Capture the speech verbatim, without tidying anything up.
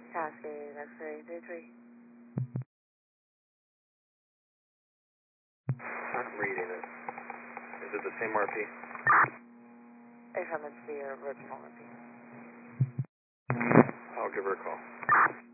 Cascade, X-ray, three three. I'm reading it. Is it the same R P? If I'm it's the original R P. I'll give her a call.